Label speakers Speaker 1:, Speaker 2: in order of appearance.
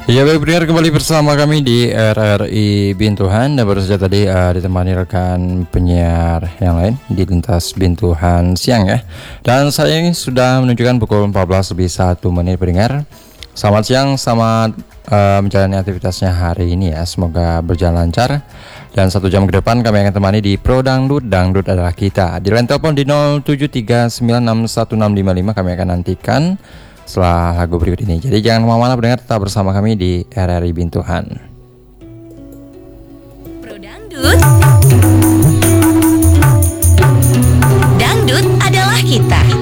Speaker 1: Ya baik pendengar, kembali bersama kami di RRI Bintuhan. Dan baru saja tadi ditemani rekan penyiar yang lain di Lintas Bintuhan siang ya. Dan saya ini sudah menunjukkan pukul 14 lebih 1 menit pendengar. Selamat siang, selamat menjalani aktivitasnya hari ini ya. Semoga berjalan lancar. Dan 1 jam ke depan kami akan temani di Pro Dangdut, Dangdut adalah kita. Di line telepon di 0739616655 kami akan nantikan setelah lagu berikut ini. Jadi jangan kemana-mana pendengar, tetap bersama kami di RRI Bintuhan.
Speaker 2: Pro Dangdut, Dangdut adalah kita.